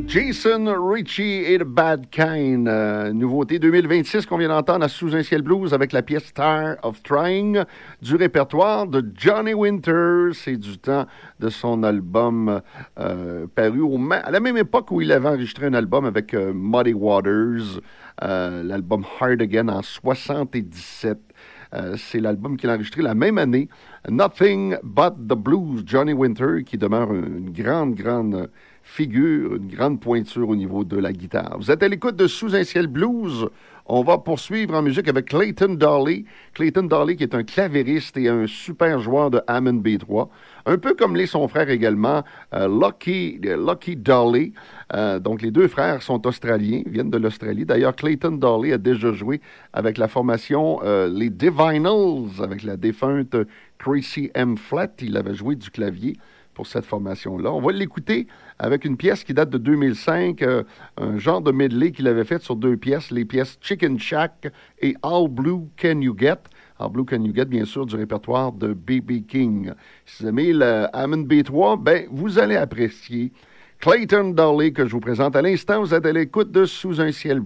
Jason Ritchie et The Bad Kind, nouveauté 2026 qu'on vient d'entendre à Sous un ciel blues avec la pièce Star of Trying du répertoire de Johnny Winter. C'est du temps de son album paru à la même époque où il avait enregistré un album avec Muddy Waters, l'album Hard Again en 77. C'est l'album qu'il a enregistré la même année. Nothing But the Blues, Johnny Winter, qui demeure une grande figure, une grande pointure au niveau de la guitare. Vous êtes à l'écoute de Sous un ciel blues. On va poursuivre en musique avec Clayton Dolly. Clayton Dolly qui est un clavieriste et un super joueur de Hammond B3. Un peu comme l'est son frère également, Lucky Dolly. Donc les deux frères sont australiens, viennent de l'Australie. D'ailleurs, Clayton Dolly a déjà joué avec la formation les Divinals, avec la défunte Tracy M. Flatt. Il avait joué du clavier pour cette formation-là. On va l'écouter avec une pièce qui date de 2005, un genre de medley qu'il avait fait sur deux pièces, les pièces Chicken Shack et All Blue Can You Get. All Blue Can You Get, bien sûr, du répertoire de B.B. King. Si vous aimez le Hammond B3, vous allez apprécier Clayton Dolly que je vous présente à l'instant. Vous êtes à l'écoute de Sous un ciel bleu.